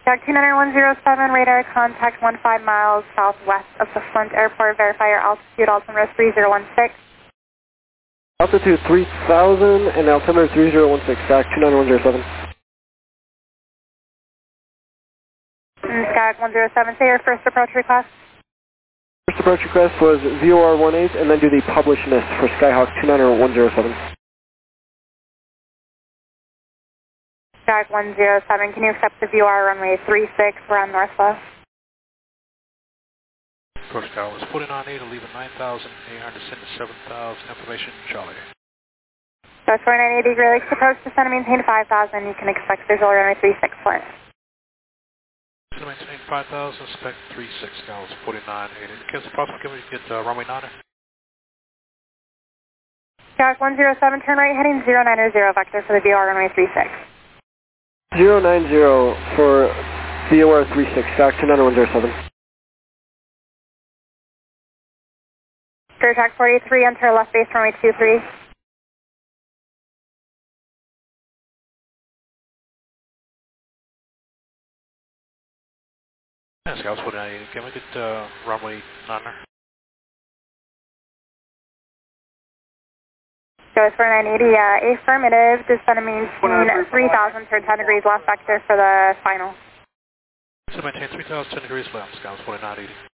Jack 29107, radar contact 15 miles southwest of the Flint Airport. Verify your altitude, altimeter 3016. Altitude 3000 and altimeter 3016, Jack 29107. Jack 107, say your first approach request. First approach request was VOR 18 and then do the publish miss for Skyhawk 29107. Jack 107, can you accept the VOR runway 36, we're on Northwest. Approach tower was 49.8, leaving 9,000, 800, descend to 7,000, information Charlie. That's 4980, Great Lakes approach, descend and maintain 5,000, you can expect visual runway 36 Flint. Descend and maintain 5,000, expect 36 now, 49.8. Cancel approximate, can we get runway 9? Jack 107, turn right heading 090, vector for the VOR runway 36. 090 for VOR 36, Jack 29107. Clear track 43, enter left base runway 23. Yeah, Scouts 49.8, can we get runway 9? Goes for 980, affirmative, descend and maintain 3,000, turn 10 degrees left vector for the final. Descend and maintain 3,000, 10 degrees left, Scouts 49.80.